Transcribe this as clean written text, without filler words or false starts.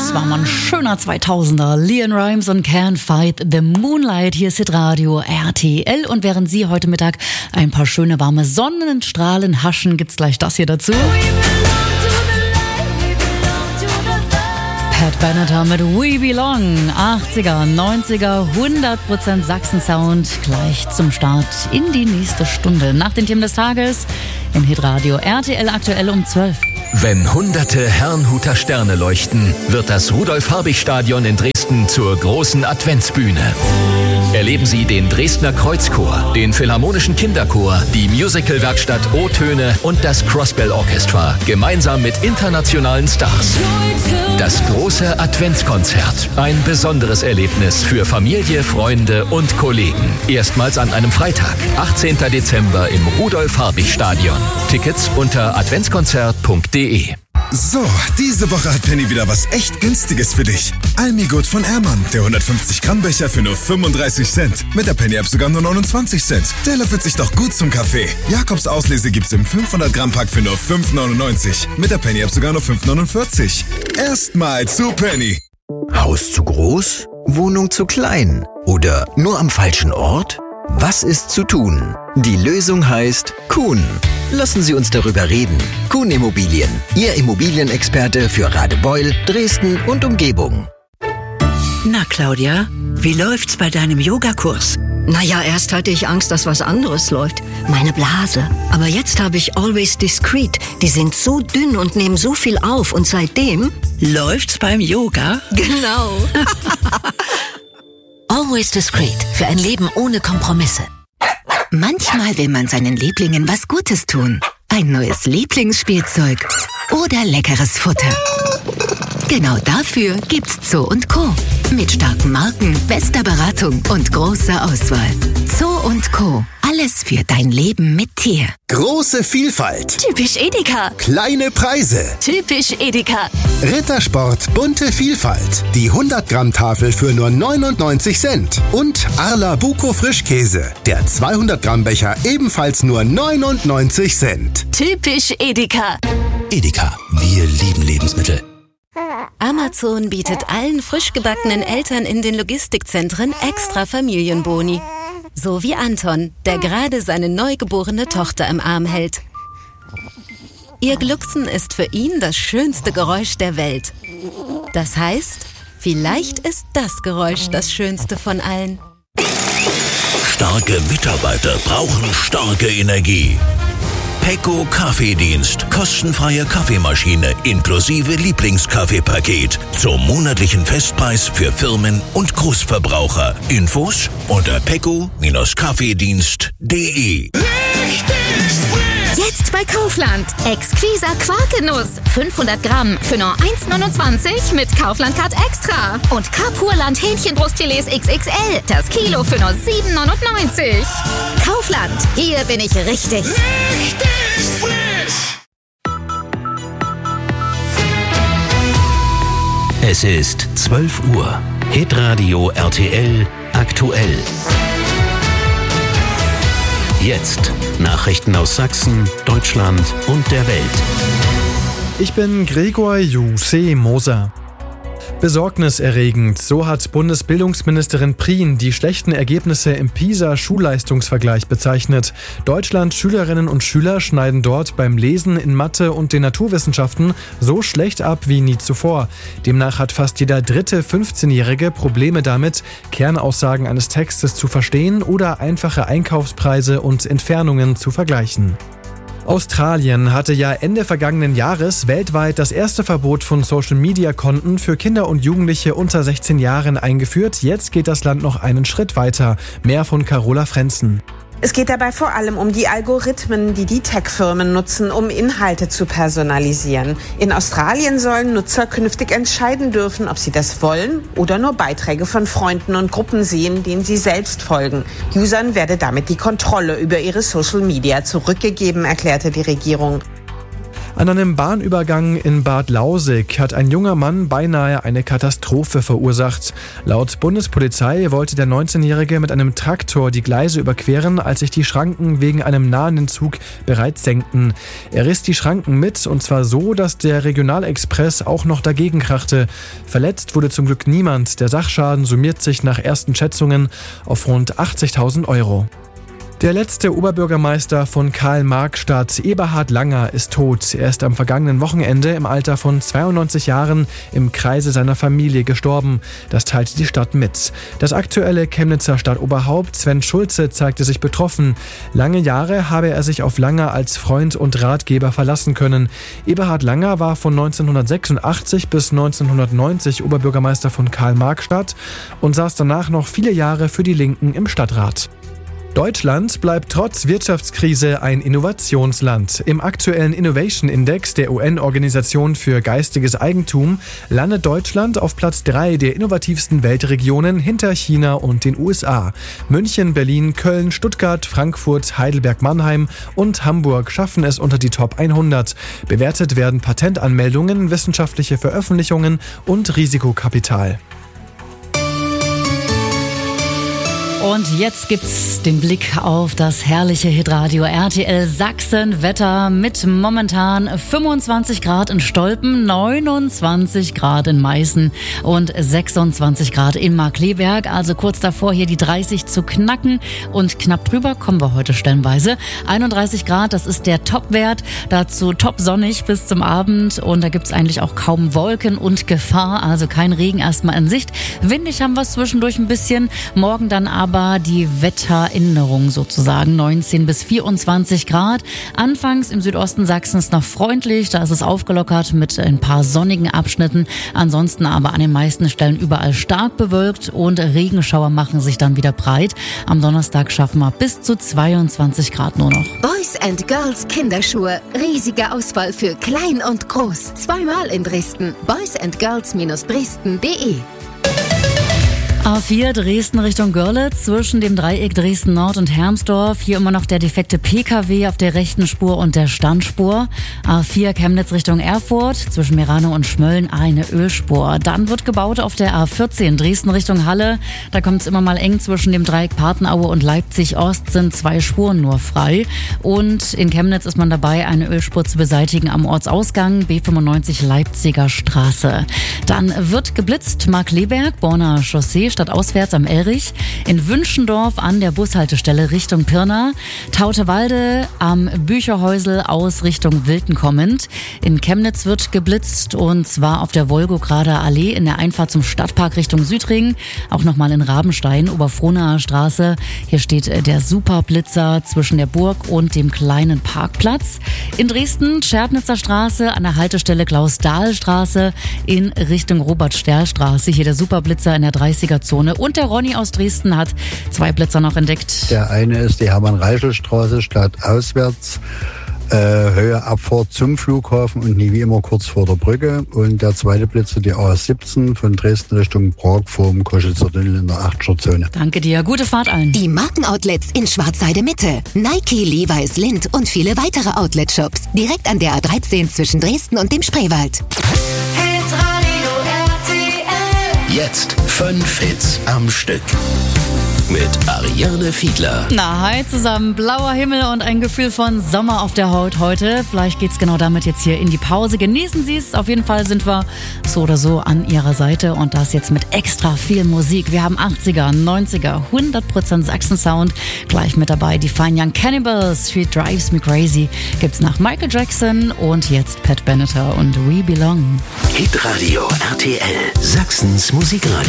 Das war mal ein schöner 2000er. Leon Rimes und Can't Fight the Moonlight. Hier ist Hitradio RTL. Und während Sie heute Mittag ein paar schöne warme Sonnenstrahlen haschen, gibt's gleich das hier dazu. Pat Benatar mit We Belong. 80er, 90er, 100% Sachsen-Sound. Gleich zum Start in die nächste Stunde. Nach den Themen des Tages in Hitradio RTL aktuell um 12. Wenn hunderte Herrnhuter Sterne leuchten, wird das Rudolf-Habich-Stadion in Dresden zur großen Adventsbühne. Erleben Sie den Dresdner Kreuzchor, den Philharmonischen Kinderchor, die Musicalwerkstatt O-Töne und das Crossbell Orchestra gemeinsam mit internationalen Stars. Das große Adventskonzert. Ein besonderes Erlebnis für Familie, Freunde und Kollegen. Erstmals an einem Freitag, 18. Dezember im Rudolf-Habich-Stadion. Tickets unter adventskonzert.de. So, diese Woche hat Penny wieder was echt Günstiges für dich. Almigut von Ehrmann, der 150 Gramm Becher für nur 35 Cent. Mit der Penny-App sogar nur 29 Cent. Der löffelt sich doch gut zum Kaffee. Jakobs Auslese gibt's im 500 Gramm Pack für nur 5,99. Mit der Penny-App sogar nur 5,49. Erstmal zu Penny. Haus zu groß? Wohnung zu klein? Oder nur am falschen Ort? Was ist zu tun? Die Lösung heißt Kuhn. Lassen Sie uns darüber reden. Kuhn Immobilien, Ihr Immobilienexperte für Radebeul, Dresden und Umgebung. Na Claudia, wie läuft's bei deinem Yogakurs? Naja, erst hatte ich Angst, dass was anderes läuft. Meine Blase. Aber jetzt habe ich Always Discreet. Die sind so dünn und nehmen so viel auf. Und seitdem... Läuft's beim Yoga? Genau. Always Discreet. Für ein Leben ohne Kompromisse. Manchmal will man seinen Lieblingen was Gutes tun. Ein neues Lieblingsspielzeug oder leckeres Futter. Genau dafür gibt's Zoo & Co. Mit starken Marken, bester Beratung und großer Auswahl. Zoo & Co. Alles für dein Leben mit Tier. Große Vielfalt. Typisch Edeka. Kleine Preise. Typisch Edeka. Rittersport bunte Vielfalt. Die 100 Gramm Tafel für nur 99 Cent. Und Arla Buko Frischkäse. Der 200 Gramm Becher ebenfalls nur 99 Cent. Typisch Edeka. Edeka. Wir lieben Lebensmittel. Amazon bietet allen frisch gebackenen Eltern in den Logistikzentren extra Familienboni. So wie Anton, der gerade seine neugeborene Tochter im Arm hält. Ihr Glucksen ist für ihn das schönste Geräusch der Welt. Das heißt, vielleicht ist das Geräusch das schönste von allen. Starke Mitarbeiter brauchen starke Energie. Pecco Kaffeedienst. Kostenfreie Kaffeemaschine inklusive Lieblingskaffeepaket. Zum monatlichen Festpreis für Firmen und Großverbraucher. Infos unter pecco-kaffeedienst.de. Jetzt bei Kaufland. Exquisa Quarkenuss. 500 Gramm für nur 1,29 mit Kaufland-Card Extra. Und Kapurland Hähnchenbrustfilets XXL. Das Kilo für nur 7,99. Kaufland. Hier bin ich richtig. Es ist 12 Uhr. Hitradio RTL aktuell. Jetzt Nachrichten aus Sachsen, Deutschland und der Welt. Ich bin Gregor Juseh Moser. Besorgniserregend, so hat Bundesbildungsministerin Prien die schlechten Ergebnisse im PISA-Schulleistungsvergleich bezeichnet. Deutschlands Schülerinnen und Schüler schneiden dort beim Lesen in Mathe und den Naturwissenschaften so schlecht ab wie nie zuvor. Demnach hat fast jeder dritte 15-Jährige Probleme damit, Kernaussagen eines Textes zu verstehen oder einfache Einkaufspreise und Entfernungen zu vergleichen. Australien hatte ja Ende vergangenen Jahres weltweit das erste Verbot von Social-Media-Konten für Kinder und Jugendliche unter 16 Jahren eingeführt. Jetzt geht das Land noch einen Schritt weiter. Mehr von Carola Frenzen. Es geht dabei vor allem um die Algorithmen, die die Tech-Firmen nutzen, um Inhalte zu personalisieren. In Australien sollen Nutzer künftig entscheiden dürfen, ob sie das wollen oder nur Beiträge von Freunden und Gruppen sehen, denen sie selbst folgen. Usern werde damit die Kontrolle über ihre Social Media zurückgegeben, erklärte die Regierung. An einem Bahnübergang in Bad Lausig hat ein junger Mann beinahe eine Katastrophe verursacht. Laut Bundespolizei wollte der 19-Jährige mit einem Traktor die Gleise überqueren, als sich die Schranken wegen einem nahenden Zug bereits senkten. Er riss die Schranken mit, und zwar so, dass der Regionalexpress auch noch dagegen krachte. Verletzt wurde zum Glück niemand. Der Sachschaden summiert sich nach ersten Schätzungen auf rund 80.000 Euro. Der letzte Oberbürgermeister von Karl-Marx-Stadt, Eberhard Langer, ist tot. Er ist am vergangenen Wochenende im Alter von 92 Jahren im Kreise seiner Familie gestorben. Das teilte die Stadt mit. Das aktuelle Chemnitzer Stadtoberhaupt Sven Schulze zeigte sich betroffen. Lange Jahre habe er sich auf Langer als Freund und Ratgeber verlassen können. Eberhard Langer war von 1986 bis 1990 Oberbürgermeister von Karl-Marx-Stadt und saß danach noch viele Jahre für die Linken im Stadtrat. Deutschland bleibt trotz Wirtschaftskrise ein Innovationsland. Im aktuellen Innovation Index der UN-Organisation für geistiges Eigentum landet Deutschland auf Platz 3 der innovativsten Weltregionen hinter China und den USA. München, Berlin, Köln, Stuttgart, Frankfurt, Heidelberg, Mannheim und Hamburg schaffen es unter die Top 100. Bewertet werden Patentanmeldungen, wissenschaftliche Veröffentlichungen und Risikokapital. Und jetzt gibt's den Blick auf das herrliche Hitradio RTL Sachsen Wetter mit momentan 25 Grad in Stolpen, 29 Grad in Meißen und 26 Grad in Markkleeberg. Also kurz davor, hier die 30 zu knacken, und knapp drüber kommen wir heute stellenweise. 31 Grad, das ist der Topwert. Dazu top sonnig bis zum Abend, und da gibt's eigentlich auch kaum Wolken und Gefahr, also kein Regen erstmal in Sicht. Windig haben wir es zwischendurch ein bisschen. Morgen dann aber die Wetteränderung sozusagen, 19 bis 24 Grad. Anfangs im Südosten Sachsens noch freundlich, da ist es aufgelockert mit ein paar sonnigen Abschnitten. Ansonsten aber an den meisten Stellen überall stark bewölkt, und Regenschauer machen sich dann wieder breit. Am Donnerstag schaffen wir bis zu 22 Grad nur noch. Boys and Girls Kinderschuhe. Riesige Auswahl für klein und groß. Zweimal in Dresden. boysandgirls-dresden.de. A4 Dresden Richtung Görlitz zwischen dem Dreieck Dresden Nord und Hermsdorf. Hier immer noch der defekte PKW auf der rechten Spur und der Standspur. A4 Chemnitz Richtung Erfurt zwischen Merano und Schmölln eine Ölspur. Dann wird gebaut auf der A14 Dresden Richtung Halle. Da kommt es immer mal eng zwischen dem Dreieck Patenaue und Leipzig Ost, sind 2 Spuren nur frei. Und in Chemnitz ist man dabei, eine Ölspur zu beseitigen am Ortsausgang B95 Leipziger Straße. Dann wird geblitzt Markkleeberg, Borner Chaussee, stadtauswärts am Elrich, in Wünschendorf an der Bushaltestelle Richtung Pirna, Tautewalde am Bücherhäusl aus Richtung Wilten kommend. In Chemnitz wird geblitzt, und zwar auf der Wolgograder Allee in der Einfahrt zum Stadtpark Richtung Südring, auch nochmal in Rabenstein, Oberfrohnaer Straße. Hier steht der Superblitzer zwischen der Burg und dem kleinen Parkplatz. In Dresden Schärtnitzer Straße an der Haltestelle Klaus-Dahl-Straße in Richtung Robert-Sterl-Straße. Hier der Superblitzer in der 30er-Zone. Und der Ronny aus Dresden hat 2 Blitzer noch entdeckt. Der eine ist die Hermann-Reichel-Straße stadtauswärts, Höhe Abfahrt zum Flughafen und nie wie immer kurz vor der Brücke. Und der zweite Blitzer die A17 von Dresden Richtung Prag vorm Koschitzer Tunnel in der 8er Zone. Danke dir, gute Fahrt allen. Die Markenoutlets in Schwarzheide Mitte. Nike, Levi's, Lindt und viele weitere Outlet-Shops. Direkt an der A13 zwischen Dresden und dem Spreewald. Jetzt 5 Hits am Stück. Mit Ariane Fiedler. Na, hi zusammen. Blauer Himmel und ein Gefühl von Sommer auf der Haut heute. Vielleicht geht's genau damit jetzt hier in die Pause. Genießen Sie es. Auf jeden Fall sind wir so oder so an Ihrer Seite, und das jetzt mit extra viel Musik. Wir haben 80er, 90er, 100% Sachsen-Sound gleich mit dabei. Die Fine Young Cannibals, She Drives Me Crazy gibt's nach Michael Jackson, und jetzt Pat Benatar und We Belong. Hitradio RTL, Sachsens Musikradio.